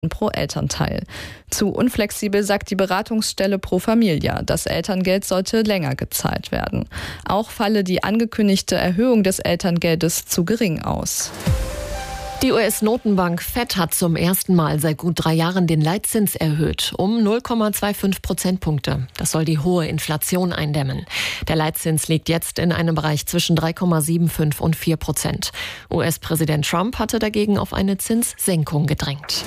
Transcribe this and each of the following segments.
pro Elternteil. Zu unflexibel sagt die Beratungsstelle Pro Familia. Das Elterngeld sollte länger gezahlt werden. Auch falle die angekündigte Erhöhung des Elterngeldes zu gering aus. Die US-Notenbank Fed hat zum ersten Mal seit gut 3 Jahren den Leitzins erhöht, um 0,25 Prozentpunkte. Das soll die hohe Inflation eindämmen. Der Leitzins liegt jetzt in einem Bereich zwischen 3,75 und 4%. US-Präsident Trump hatte dagegen auf eine Zinssenkung gedrängt.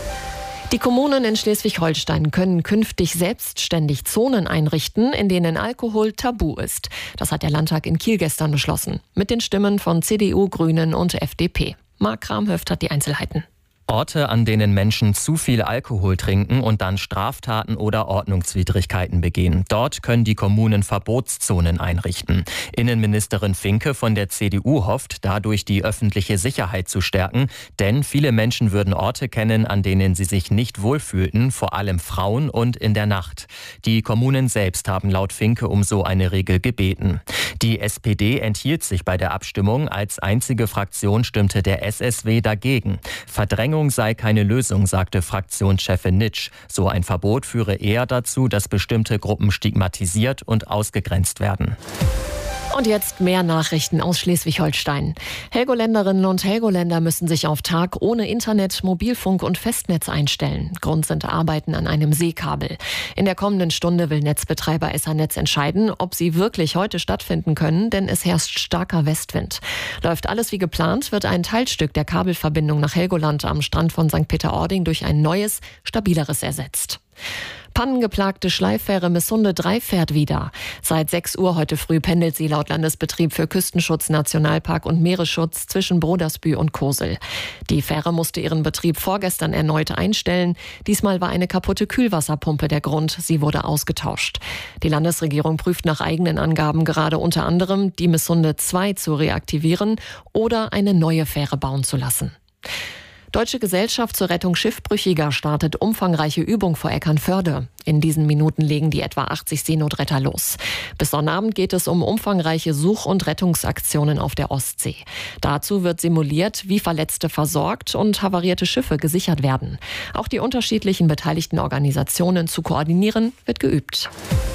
Die Kommunen in Schleswig-Holstein können künftig selbstständig Zonen einrichten, in denen Alkohol tabu ist. Das hat der Landtag in Kiel gestern beschlossen. Mit den Stimmen von CDU, Grünen und FDP. Marc Kramhöft hat die Einzelheiten. Orte, an denen Menschen zu viel Alkohol trinken und dann Straftaten oder Ordnungswidrigkeiten begehen. Dort können die Kommunen Verbotszonen einrichten. Innenministerin Finke von der CDU hofft, dadurch die öffentliche Sicherheit zu stärken. Denn viele Menschen würden Orte kennen, an denen sie sich nicht wohlfühlten, vor allem Frauen und in der Nacht. Die Kommunen selbst haben laut Finke um so eine Regel gebeten. Die SPD enthielt sich bei der Abstimmung. Als einzige Fraktion stimmte der SSW dagegen. Verdrängung sei keine Lösung, sagte Fraktionschefin Nitsch. So ein Verbot führe eher dazu, dass bestimmte Gruppen stigmatisiert und ausgegrenzt werden. Und jetzt mehr Nachrichten aus Schleswig-Holstein. Helgoländerinnen und Helgoländer müssen sich auf Tag ohne Internet, Mobilfunk und Festnetz einstellen. Grund sind Arbeiten an einem Seekabel. In der kommenden Stunde will Netzbetreiber SH-Netz entscheiden, ob sie wirklich heute stattfinden können, denn es herrscht starker Westwind. Läuft alles wie geplant, wird ein Teilstück der Kabelverbindung nach Helgoland am Strand von St. Peter-Ording durch ein neues, stabileres ersetzt. Pannengeplagte Schleiffähre Missunde 3 fährt wieder. Seit 6 Uhr heute früh pendelt sie laut Landesbetrieb für Küstenschutz, Nationalpark und Meeresschutz zwischen Brodersbü und Kosel. Die Fähre musste ihren Betrieb vorgestern erneut einstellen. Diesmal war eine kaputte Kühlwasserpumpe der Grund. Sie wurde ausgetauscht. Die Landesregierung prüft nach eigenen Angaben gerade unter anderem, die Missunde 2 zu reaktivieren oder eine neue Fähre bauen zu lassen. Deutsche Gesellschaft zur Rettung Schiffbrüchiger startet umfangreiche Übung vor Eckernförde. In diesen Minuten legen die etwa 80 Seenotretter los. Bis Sonnabend geht es um umfangreiche Such- und Rettungsaktionen auf der Ostsee. Dazu wird simuliert, wie Verletzte versorgt und havarierte Schiffe gesichert werden. Auch die unterschiedlichen beteiligten Organisationen zu koordinieren, wird geübt.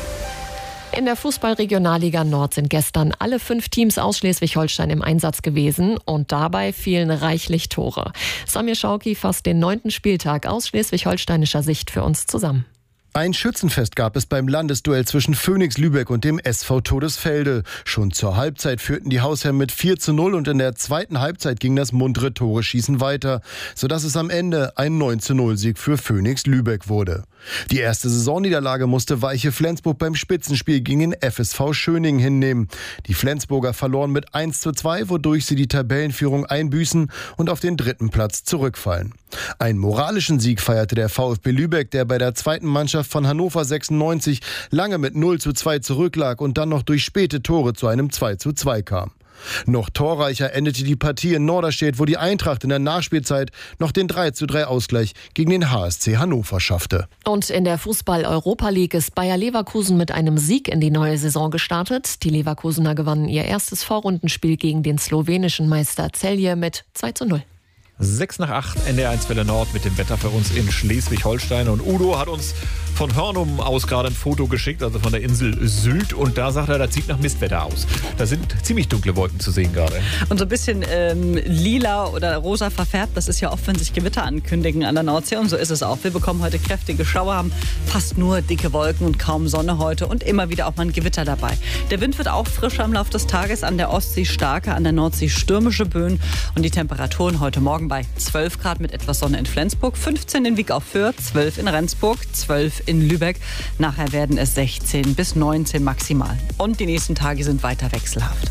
In der Fußball-Regionalliga Nord sind gestern alle 5 Teams aus Schleswig-Holstein im Einsatz gewesen und dabei fielen reichlich Tore. Samir Schauki fasst den 9. Spieltag aus schleswig-holsteinischer Sicht für uns zusammen. Ein Schützenfest gab es beim Landesduell zwischen Phoenix Lübeck und dem SV Todesfelde. Schon zur Halbzeit führten die Hausherren mit 4:0 und in der zweiten Halbzeit ging das muntere Tore-Schießen weiter, sodass es am Ende ein 9:0-Sieg für Phoenix Lübeck wurde. Die erste Saisonniederlage musste Weiche Flensburg beim Spitzenspiel gegen den FSV Schöningen hinnehmen. Die Flensburger verloren mit 1:2, wodurch sie die Tabellenführung einbüßen und auf den 3. Platz zurückfallen. Einen moralischen Sieg feierte der VfB Lübeck, der bei der zweiten Mannschaft von Hannover 96 lange mit 0:2 zurücklag und dann noch durch späte Tore zu einem 2:2 kam. Noch torreicher endete die Partie in Norderstedt, wo die Eintracht in der Nachspielzeit noch den 3:3-Ausgleich gegen den HSC Hannover schaffte. Und in der Fußball-Europa League ist Bayer Leverkusen mit einem Sieg in die neue Saison gestartet. Die Leverkusener gewannen ihr erstes Vorrundenspiel gegen den slowenischen Meister Celje mit 2:0. 6:08, NDR1 Welle Nord mit dem Wetter für uns in Schleswig-Holstein. Und Udo hat uns von Hörnum aus gerade ein Foto geschickt, also von der Insel Sylt. Und da sagt er, das sieht nach Mistwetter aus. Da sind ziemlich dunkle Wolken zu sehen gerade. Und so ein bisschen lila oder rosa verfärbt. Das ist ja oft, wenn sich Gewitter ankündigen an der Nordsee. Und so ist es auch. Wir bekommen heute kräftige Schauer, haben fast nur dicke Wolken und kaum Sonne heute. Und immer wieder auch mal ein Gewitter dabei. Der Wind wird auch frischer im Laufe des Tages. An der Ostsee starke, an der Nordsee stürmische Böen. Und die Temperaturen heute Morgen bei 12 Grad mit etwas Sonne in Flensburg, 15 in Wiek auf Föhr, 12 in Rendsburg, 12 in Lübeck. Nachher werden es 16 bis 19 maximal. Und die nächsten Tage sind weiter wechselhaft.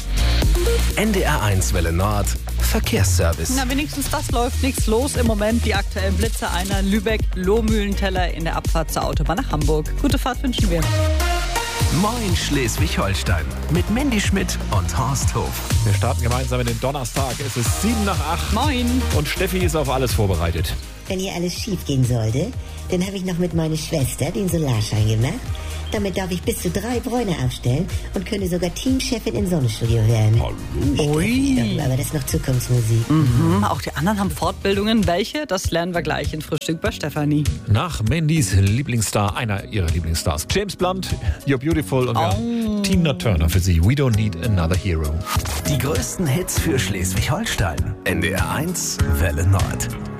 NDR1 Welle Nord, Verkehrsservice. Na, wenigstens das läuft nichts los im Moment. Die aktuellen Blitze einer Lübeck-Lohmühlenteller in der Abfahrt zur Autobahn nach Hamburg. Gute Fahrt wünschen wir. Moin Schleswig-Holstein mit Mandy Schmidt und Horst Hof. Wir starten gemeinsam in den Donnerstag. Es ist 7:08. Moin. Und Steffi ist auf alles vorbereitet. Wenn hier alles schief gehen sollte, dann habe ich noch mit meiner Schwester den Solarschein gemacht. Damit darf ich bis zu 3 Bräune aufstellen und könnte sogar Teamchefin im Sonnenstudio werden. Ui. Aber das ist noch Zukunftsmusik. Auch die anderen haben Fortbildungen. Welche? Das lernen wir gleich in Frühstück bei Stefanie. Nach Mandys Lieblingsstar, einer ihrer Lieblingsstars, James Blunt, You're Beautiful und Tina Turner für sie, We Don't Need Another Hero. Die größten Hits für Schleswig-Holstein. NDR 1 Welle Nord.